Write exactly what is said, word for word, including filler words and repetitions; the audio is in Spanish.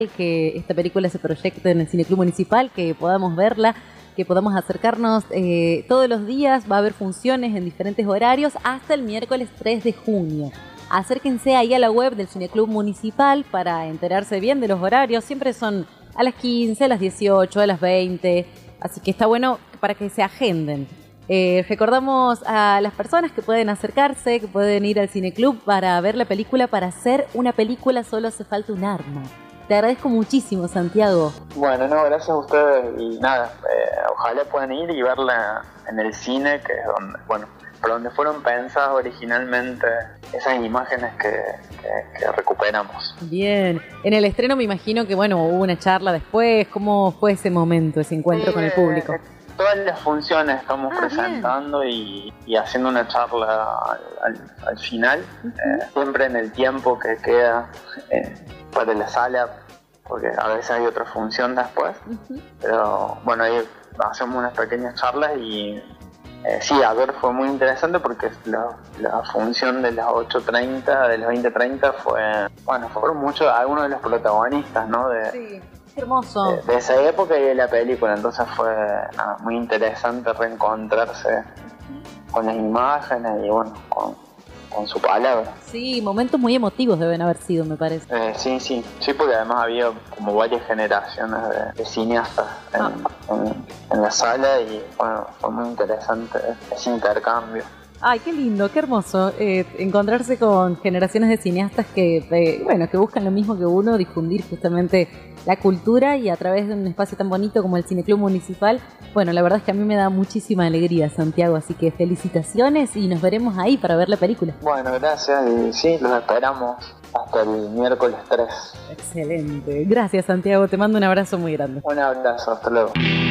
que esta película se proyecte en el Cineclub Municipal, que podamos verla, que podamos acercarnos eh, todos los días. Va a haber funciones en diferentes horarios hasta el miércoles tres de junio. Acérquense ahí a la web del Cineclub Municipal para enterarse bien de los horarios. Siempre son a las quince, a las dieciocho, a las veinte, así que está bueno para que se agenden. Eh, recordamos a las personas que pueden acercarse, que pueden ir al Cineclub para ver la película. Para hacer una película solo hace falta un arma. Te agradezco muchísimo, Santiago. Bueno, no, gracias a ustedes y nada, eh, ojalá puedan ir y verla en el cine, que es donde, bueno, por donde fueron pensadas originalmente esas imágenes que, que, que recuperamos. Bien, en el estreno me imagino que, bueno, hubo una charla después. ¿Cómo fue ese momento, ese encuentro Sí, con el público? Eh, todas las funciones estamos ah, presentando y, y haciendo una charla al, al, al final, uh-huh. eh, siempre en el tiempo que queda eh, para la sala, porque a veces hay otra función después, uh-huh. pero bueno, ahí hacemos unas pequeñas charlas y eh, sí, a ver, fue muy interesante porque la, la función de las ocho treinta, de las veinte treinta fue, bueno, fueron muchos, algunos de los protagonistas, ¿no? De, sí. Hermoso. De, de esa época y de la película, entonces fue nada, muy interesante reencontrarse con las imágenes y bueno, con, con su palabra. Sí, momentos muy emotivos deben haber sido, me parece. Eh, sí, sí, sí, porque además había como varias generaciones de, de cineastas en, ah. en, en la sala y bueno, fue muy interesante ese intercambio. Ay, qué lindo, qué hermoso eh, encontrarse con generaciones de cineastas que, eh, bueno, que buscan lo mismo que uno, difundir justamente la cultura y a través de un espacio tan bonito como el Cineclub Municipal. Bueno, la verdad es que a mí me da muchísima alegría, Santiago, así que felicitaciones y nos veremos ahí para ver la película. Bueno, gracias y sí, los esperamos hasta el miércoles tres. Excelente, gracias, Santiago, te mando un abrazo muy grande. Un abrazo, hasta luego.